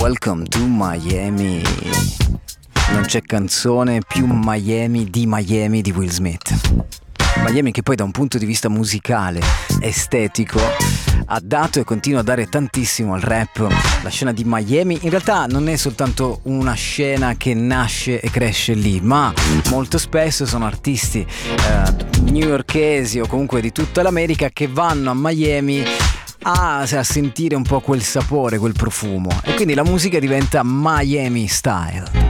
Welcome to Miami. Non c'è canzone più Miami di Will Smith. Miami che poi da un punto di vista musicale, estetico, ha dato e continua a dare tantissimo al rap. La scena di Miami in realtà non è soltanto una scena che nasce e cresce lì, ma molto spesso sono artisti newyorkesi o comunque di tutta l'America che vanno a Miami a sentire un po' quel sapore, quel profumo, e quindi la musica diventa Miami Style.